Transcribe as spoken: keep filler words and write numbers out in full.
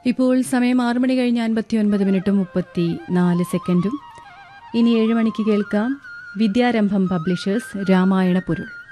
ഇപ്പോൾ സമയം ആറു മണി കഴിഞ്ഞ് അൻപത്തി ഒൻപത് മിനിറ്റും മുപ്പത്തി നാല് സെക്കൻഡും. ഇനി ഏഴ് മണിക്ക് കേൾക്കാം വിദ്യാരംഭം പബ്ലിഷേഴ്സ് രാമായണ പൊരുൾ.